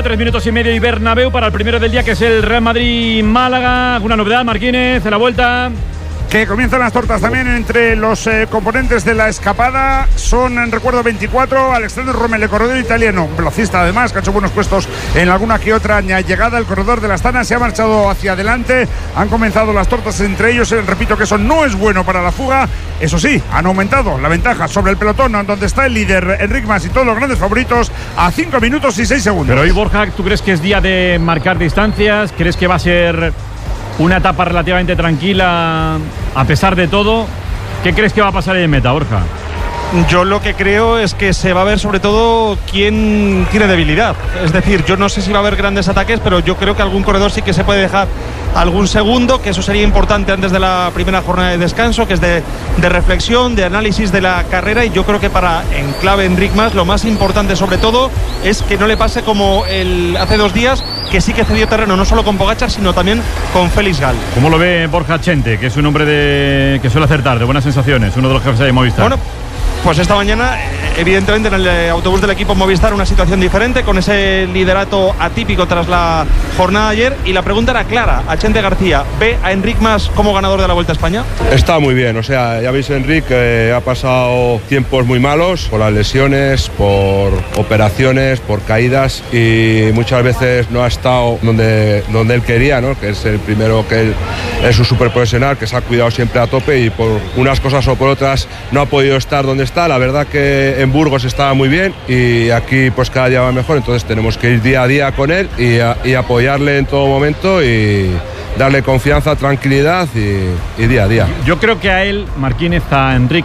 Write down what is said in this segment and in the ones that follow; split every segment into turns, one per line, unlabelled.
3 minutos y medio y Bernabéu para el primero del día, que es el Real Madrid-Málaga. ¿Alguna novedad, Marquínez, en la vuelta?
Que comienzan las tortas también entre los componentes de la escapada. Son, en recuerdo, 24. Alexander Romel, el corredor italiano, velocista además, que ha hecho buenos puestos en alguna que otra llegada. El corredor de la Astana se ha marchado hacia adelante. Han comenzado las tortas entre ellos. Repito que eso no es bueno para la fuga. Eso sí, han aumentado la ventaja sobre el pelotón, donde está el líder Enric Mas y todos los grandes favoritos, a 5 minutos y 6 segundos.
Pero hoy, Borja, ¿tú crees que es día de marcar distancias? ¿Crees que va a ser una etapa relativamente tranquila a pesar de todo? ¿Qué crees que va a pasar ahí en meta, Borja?
Yo lo que creo es que se va a ver sobre todo quién tiene debilidad. Es decir, yo no sé si va a haber grandes ataques, pero yo creo que algún corredor sí que se puede dejar algún segundo, que eso sería importante antes de la primera jornada de descanso, que es de reflexión, de análisis de la carrera. Y yo creo que para en clave Enric Mas lo más importante sobre todo es que no le pase como hace 2 días, que sí que cedió terreno no solo con Pogačar sino también con Félix Gal.
¿Cómo lo ve Borja Chente, que es un hombre que suele acertar, de buenas sensaciones, uno de los jefes de Movistar?
Bueno, pues esta mañana, evidentemente, en el autobús del equipo Movistar, una situación diferente, con ese liderato atípico tras la jornada de ayer. Y la pregunta era clara a Chente García: ¿ve a Enric Mas como ganador de la Vuelta a España?
Está muy bien, o sea, ya veis, Enric ha pasado tiempos muy malos por las lesiones, por operaciones, por caídas, y muchas veces no ha estado donde él quería, ¿no? Que es el primero, que él es un superprofesional, que se ha cuidado siempre a tope, y por unas cosas o por otras no ha podido estar donde está. La verdad que en Burgos estaba muy bien y aquí pues cada día va mejor, entonces tenemos que ir día a día con él y apoyarle en todo momento y darle confianza, tranquilidad y día a día.
Yo creo que a él, Marquínez, a Enric,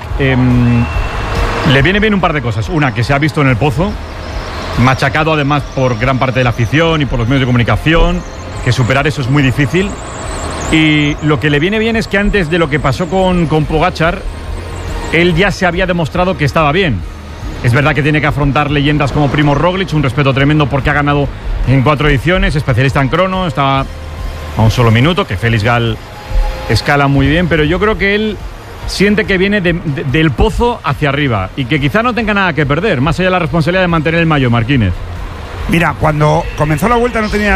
le viene bien un par de cosas. Una, que se ha visto en el pozo, machacado además por gran parte de la afición y por los medios de comunicación, que superar eso es muy difícil. Y lo que le viene bien es que antes de lo que pasó con Pogačar, él ya se había demostrado que estaba bien. Es verdad que tiene que afrontar leyendas como Primo Roglic, un respeto tremendo porque ha ganado en 4 ediciones, especialista en crono, está a un solo minuto, que Félix Gal escala muy bien, pero yo creo que él siente que viene del pozo hacia arriba y que quizá no tenga nada que perder, más allá de la responsabilidad de mantener el maillot, Marquínez.
Mira, cuando comenzó la Vuelta no tenía